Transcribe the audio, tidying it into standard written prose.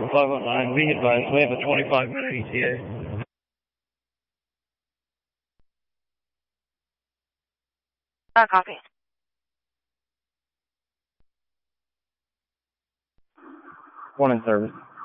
509, we advise we have a 25-minute ETA. Copy. One in service.